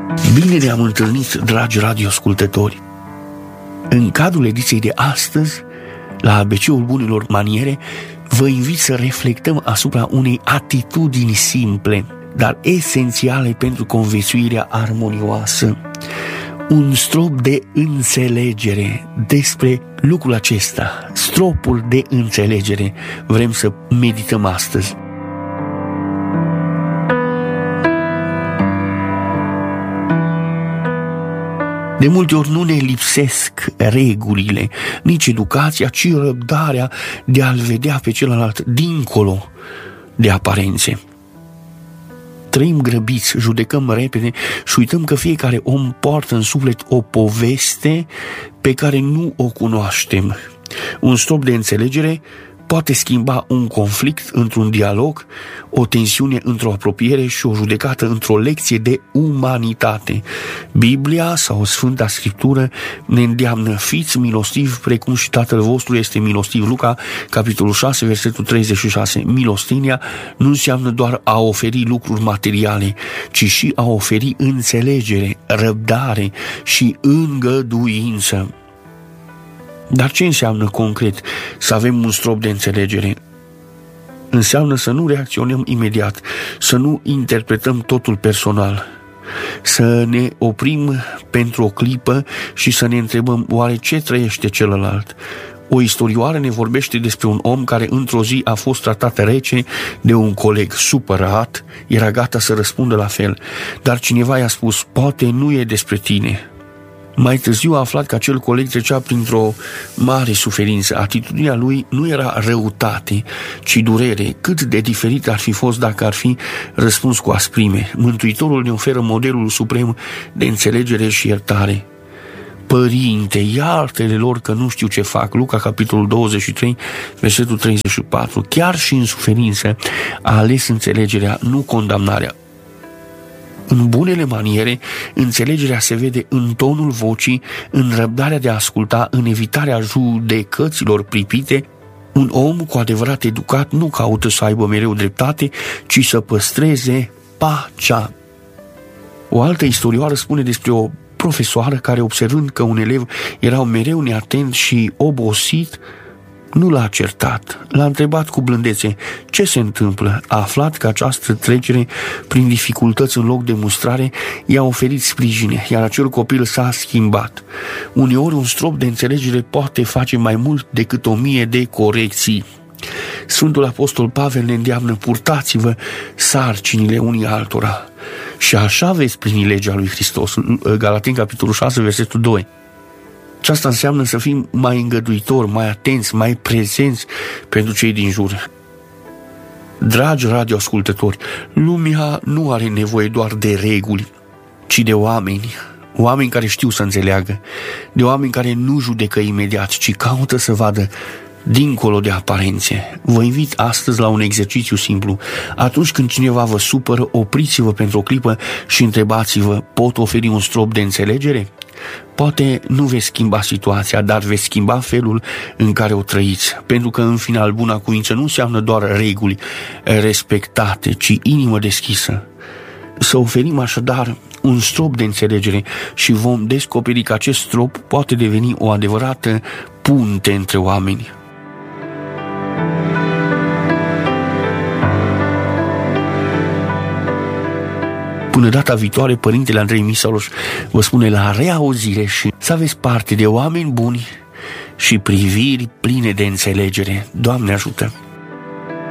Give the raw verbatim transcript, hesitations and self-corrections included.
Bine ne-am întâlnit, dragi radioascultători! În cadrul ediției de astăzi, la A B C-ul bunelor maniere, vă invit să reflectăm asupra unei atitudini simple, dar esențiale pentru conviețuirea armonioasă. Un strop de înțelegere. Despre lucrul acesta, stropul de înțelegere, vrem să medităm astăzi. De multe ori nu ne lipsesc regulile, nici educația, ci răbdarea de a-l vedea pe celălalt dincolo de aparențe. Trăim grăbiți, judecăm repede și uităm că fiecare om poartă în suflet o poveste pe care nu o cunoaștem. Un strop de înțelegere poate schimba un conflict într-un dialog, o tensiune într-o apropiere și o judecată într-o lecție de umanitate. Biblia sau Sfânta Scriptură ne îndeamnă: fiți milostivi precum și Tatăl vostru este milostiv. Luca, capitolul șase, versetul treizeci și șase. Milostenia nu înseamnă doar a oferi lucruri materiale, ci și a oferi înțelegere, răbdare și îngăduință. Dar ce înseamnă concret să avem un strop de înțelegere? Înseamnă să nu reacționăm imediat, să nu interpretăm totul personal, să ne oprim pentru o clipă și să ne întrebăm: oare ce trăiește celălalt? O istorioară ne vorbește despre un om care într-o zi a fost tratat rece de un coleg. Supărat, era gata să răspundă la fel, dar cineva i-a spus: poate nu e despre tine. Mai târziu a aflat că acel coleg trecea printr-o mare suferință. Atitudinea lui nu era răutate, ci durere. Cât de diferit ar fi fost dacă ar fi răspuns cu asprime. Mântuitorul ne oferă modelul suprem de înțelegere și iertare. Părinte, iartă-le lor că nu știu ce fac. Luca, capitolul douăzeci și trei, versetul treizeci și patru. Chiar și în suferință a ales înțelegerea, nu condamnarea. În bunele maniere, înțelegerea se vede în tonul vocii, în răbdarea de a asculta, în evitarea judecăților pripite. Un om cu adevărat educat nu caută să aibă mereu dreptate, ci să păstreze pacea. O altă istorioară spune despre o profesoară care, observând că un elev era mereu neatent și obosit, nu l-a certat, l-a întrebat cu blândețe: ce se întâmplă? A aflat că această trecere prin dificultăți în loc de mustrare i-a oferit sprijin, iar acel copil s-a schimbat. Uneori un strop de înțelegere poate face mai mult decât o mie de corecții. Sfântul Apostol Pavel ne îndeamnă: purtați-vă sarcinile unii altora și așa veți plini legea lui Hristos. Galateni, capitolul șase, versetul doi. Aceasta înseamnă să fim mai îngăduitori, mai atenți, mai prezenți pentru cei din jur. Dragi radioascultători, lumea nu are nevoie doar de reguli, ci de oameni, oameni care știu să înțeleagă, de oameni care nu judecă imediat, ci caută să vadă dincolo de aparențe. Vă invit astăzi la un exercițiu simplu. Atunci când cineva vă supără, opriți-vă pentru o clipă și întrebați-vă: pot oferi un strop de înțelegere? Poate nu veți schimba situația, dar veți schimba felul în care o trăiți, pentru că în final buna cuvință nu înseamnă doar reguli respectate, ci inimă deschisă. Să oferim așadar un strop de înțelegere și vom descoperi că acest strop poate deveni o adevărată punte între oameni. Până data viitoare, Părintele Andrei Misaloș vă spune la reauzire și să aveți parte de oameni buni și priviri pline de înțelegere. Doamne ajută!